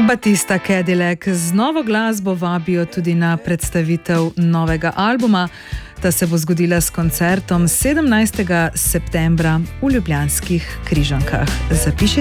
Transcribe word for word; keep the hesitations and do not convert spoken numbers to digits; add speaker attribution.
Speaker 1: Batista Cadillac z novo glasbo vabijo tudi na predstavitev novega albuma. Ta se bo zgodila s koncertom sedemnajstega septembra v Ljubljanskih Križankah. Zapišite.